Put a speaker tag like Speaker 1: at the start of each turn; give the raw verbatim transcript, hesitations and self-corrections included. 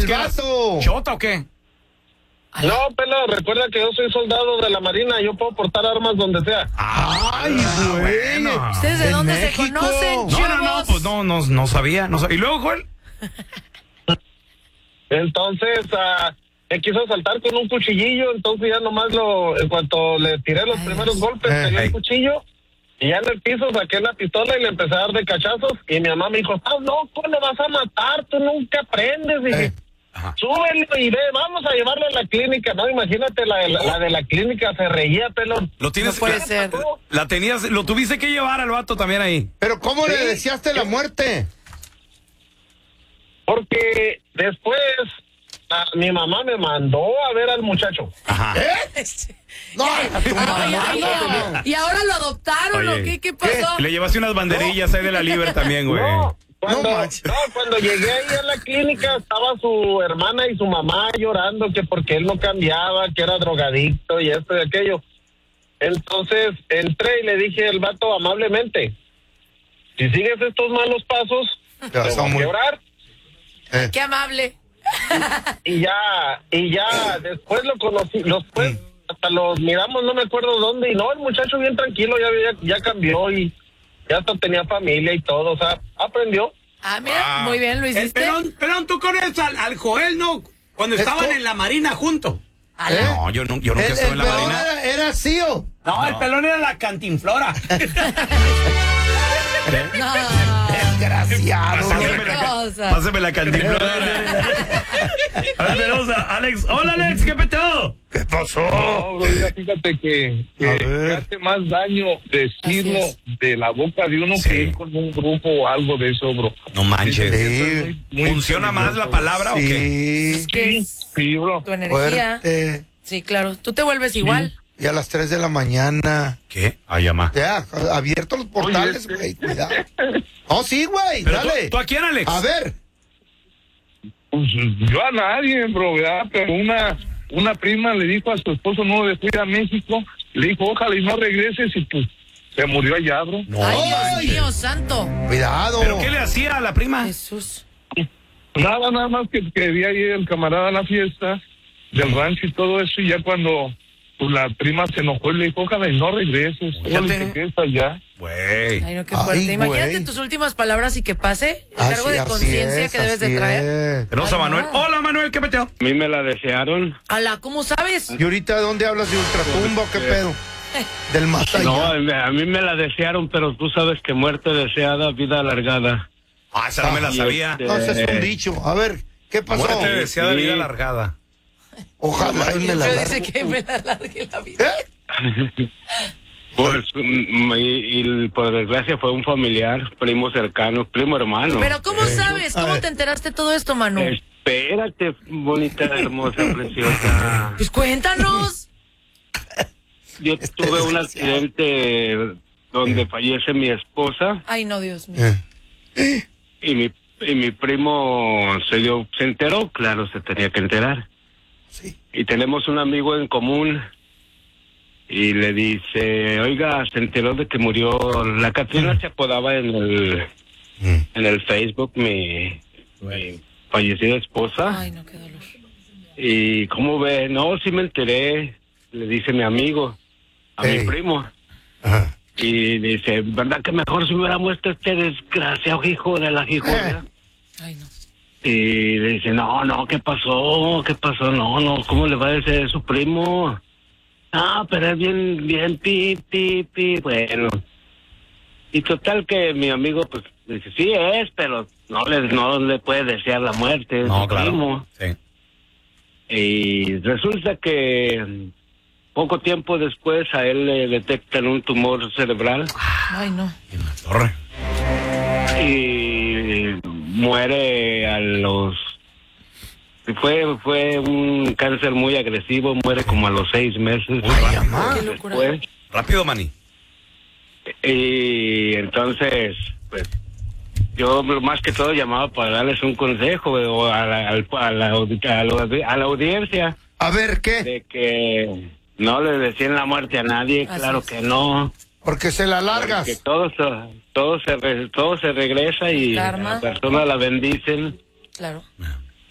Speaker 1: el vato.
Speaker 2: ¿Chota o qué?
Speaker 3: No, Pela, recuerda que yo soy soldado de la Marina, yo puedo portar armas donde sea.
Speaker 1: Ay, güey.
Speaker 2: bueno.
Speaker 4: ¿Ustedes de
Speaker 1: ¿En
Speaker 4: dónde
Speaker 1: México?
Speaker 4: se conocen,
Speaker 2: No, no, no,
Speaker 4: chavos?
Speaker 2: pues no, no, no sabía, no sabía. ¿Y luego, Joel?
Speaker 3: Entonces, uh, me quiso asaltar con un cuchillillo, entonces ya nomás lo, en cuanto le tiré los
Speaker 4: Ay,
Speaker 3: primeros
Speaker 4: Dios.
Speaker 3: golpes,
Speaker 1: Eh,
Speaker 3: pegué
Speaker 2: ay.
Speaker 3: el cuchillo, y ya en el piso saqué la pistola y le empecé a dar de cachazos, y mi mamá me dijo, estás loco, le vas a matar, tú nunca aprendes, y dije,
Speaker 1: Eh.
Speaker 3: súbelo y ve, vamos a llevarlo a la clínica, no, imagínate, la, la, la de la clínica se reía, pelón.
Speaker 2: Lo tienes,
Speaker 4: No puede
Speaker 2: la,
Speaker 4: ser.
Speaker 2: La tenías, lo tuviste que llevar al vato también ahí.
Speaker 1: Pero ¿cómo le
Speaker 3: Sí.
Speaker 1: deseaste la muerte?
Speaker 3: Porque después a, mi mamá me mandó a ver al muchacho.
Speaker 2: Ajá.
Speaker 1: No, a tu mamá,
Speaker 4: Ay, ay,
Speaker 1: no.
Speaker 4: ay. ¿Y ahora lo adoptaron
Speaker 2: Oye,
Speaker 4: o qué? ¿Qué pasó?
Speaker 2: Le llevaste unas banderillas ahí de la Liber también, güey.
Speaker 3: No, cuando,
Speaker 1: No manches.
Speaker 3: no, cuando llegué ahí a la clínica estaba su hermana y su mamá llorando que porque él no cambiaba, que era drogadicto y esto y aquello. Entonces entré y le dije al vato amablemente, si sigues estos malos pasos,
Speaker 1: Ya,
Speaker 3: te voy
Speaker 1: está
Speaker 3: a
Speaker 1: muy-
Speaker 3: quebrar.
Speaker 1: Eh.
Speaker 4: Qué amable.
Speaker 3: Y ya, y ya después lo conocí, después hasta los miramos, no me acuerdo dónde, y no, el muchacho bien tranquilo, ya, ya, ya cambió y ya hasta tenía familia y todo, o sea, aprendió.
Speaker 4: Ah, mira,
Speaker 2: Ah.
Speaker 4: muy bien, lo
Speaker 2: El
Speaker 4: hiciste.
Speaker 2: pelón, pelón, tú conoces al, al Joel, ¿no? Cuando estaban
Speaker 1: ¿Esto?
Speaker 2: en la Marina juntos.
Speaker 4: Ala.
Speaker 1: ¿Eh?
Speaker 2: No, yo, no, yo nunca
Speaker 1: El,
Speaker 2: estuve
Speaker 1: el
Speaker 2: en la
Speaker 1: pelón
Speaker 2: Marina.
Speaker 1: era, era Cío.
Speaker 2: No, el pelón era la cantinflora.
Speaker 4: No.
Speaker 1: Desgraciado.
Speaker 2: Pásame la,
Speaker 4: cosa.
Speaker 2: pásame la cantinflora. A ver, tenemos a Alex. Hola, Alex, ¿qué peteo?
Speaker 1: ¿Qué pasó?
Speaker 5: No, bro, ya fíjate que, que
Speaker 1: A ver.
Speaker 5: hace más daño decirlo
Speaker 4: Así
Speaker 5: de la boca de uno
Speaker 2: Sí.
Speaker 5: que ir con un grupo o algo de eso, bro.
Speaker 2: No manches.
Speaker 1: Sí.
Speaker 5: Muy
Speaker 2: ¿Funciona más la
Speaker 5: peligroso.
Speaker 2: palabra o qué?
Speaker 1: Sí.
Speaker 4: ¿Qué?
Speaker 5: Sí, bro.
Speaker 4: Tu energía.
Speaker 1: Fuerte.
Speaker 4: Sí, claro. Tú te vuelves igual.
Speaker 1: Y a las tres de la mañana.
Speaker 2: ¿Qué? Ay, mamá.
Speaker 1: Ya, abiertos los portales,
Speaker 5: Oye,
Speaker 1: güey, cuidado. No, sí, güey,
Speaker 2: Pero tú,
Speaker 1: dale.
Speaker 2: ¿tú a quién, Alex?
Speaker 1: A ver.
Speaker 5: Pues, yo a nadie, bro, ¿verdad? Pero una una prima le dijo a su esposo, no, de ir a México, le dijo, ojalá y no regreses, y pues se murió allá, bro.
Speaker 2: No,
Speaker 4: Ay,
Speaker 1: Ay.
Speaker 4: Dios mío, santo.
Speaker 1: Cuidado.
Speaker 2: ¿Pero qué le hacía a la prima?
Speaker 4: Jesús.
Speaker 5: Nada, nada más que quería ir el camarada a la fiesta del rancho y todo eso, y ya cuando pues, la prima se enojó y le dijo, ojalá y no regreses,
Speaker 2: Fíjate.
Speaker 5: ojalá y te quedes allá.
Speaker 2: Güey.
Speaker 4: Ay, no, qué
Speaker 1: Ay,
Speaker 4: fuerte. Imagínate
Speaker 1: güey.
Speaker 4: tus últimas palabras y que pase el
Speaker 1: Así-
Speaker 4: cargo de
Speaker 1: así
Speaker 4: conciencia
Speaker 1: es,
Speaker 4: que debes de
Speaker 1: así
Speaker 4: traer.
Speaker 1: es.
Speaker 2: Tenemos a
Speaker 4: Ay,
Speaker 2: Manuel.
Speaker 4: no.
Speaker 2: Hola, Manuel, ¿qué peteo?
Speaker 6: A mí me la desearon.
Speaker 4: Ala, ¿cómo sabes?
Speaker 1: ¿Y ahorita dónde hablas de ultratumba o qué pedo? Del más allá.
Speaker 6: No, a mí me la desearon, pero tú sabes que muerte deseada, vida alargada.
Speaker 2: Ah, esa no me la
Speaker 6: Y
Speaker 2: sabía.
Speaker 6: este-
Speaker 1: No, ese es un dicho. A ver, ¿qué pasó?
Speaker 2: Muerte deseada,
Speaker 6: Sí.
Speaker 2: vida alargada.
Speaker 1: Ojalá y me la
Speaker 4: Pero
Speaker 1: largue.
Speaker 4: dice que me la largue la vida.
Speaker 1: ¿Eh?
Speaker 6: Pues, mm, y, y por desgracia fue un familiar, primo cercano, primo hermano.
Speaker 4: Pero ¿cómo sabes?
Speaker 1: a
Speaker 4: ¿Cómo
Speaker 1: ver.
Speaker 4: te enteraste de todo esto, Manu?
Speaker 6: Espérate, bonita, hermosa, preciosa.
Speaker 4: Pues cuéntanos.
Speaker 6: Yo
Speaker 1: Este
Speaker 6: tuve un
Speaker 1: desgraciado.
Speaker 6: accidente donde fallece mi esposa
Speaker 4: Ay, no, Dios mío.
Speaker 1: Eh.
Speaker 6: y mi y mi primo se dio, se enteró, claro, se tenía que enterar.
Speaker 1: Sí.
Speaker 6: Y tenemos un amigo en común y le dice, oiga, se enteró de que murió, la Catrina se apodaba en el en el Facebook mi, mi fallecida esposa.
Speaker 4: Ay, no, qué dolor.
Speaker 6: Y ¿cómo ve? No, sí me enteré, le dice mi amigo a
Speaker 1: Ey.
Speaker 6: mi primo.
Speaker 1: Ajá.
Speaker 6: Y dice, ¿verdad que mejor se hubiera muerto este desgraciado hijo de la hijona?
Speaker 4: Ay, no.
Speaker 6: Y le dice, no, no, ¿qué pasó? ¿Qué pasó? No, no, ¿cómo le va a decir a su primo? Ah, pero es bien, bien, pi, pi, pi, bueno. Y total que mi amigo, pues, dice, sí es, pero no le, no le puede desear la muerte, es
Speaker 2: No,
Speaker 6: su
Speaker 2: claro.
Speaker 6: primo.
Speaker 2: Sí.
Speaker 6: Y resulta que poco tiempo después a él le detectan un tumor cerebral
Speaker 4: Ay, no.
Speaker 2: En la torre.
Speaker 6: y muere a los... Fue fue un cáncer muy agresivo, muere como a los seis meses.
Speaker 2: Ay,
Speaker 1: mamá.
Speaker 4: Qué locura.
Speaker 6: Después.
Speaker 2: Rápido, Manny.
Speaker 6: Y entonces, pues, yo más que todo llamaba para darles un consejo o a la, al- a la, audi- a la, a la audiencia
Speaker 1: A ver, ¿qué?
Speaker 6: de que no le decían la muerte a nadie,
Speaker 4: Así
Speaker 6: claro
Speaker 4: es.
Speaker 6: que no.
Speaker 1: Porque se la largas.
Speaker 6: Que todo se, todo se re- todo se regresa y
Speaker 4: Karma.
Speaker 6: a la persona la bendicen
Speaker 4: Claro.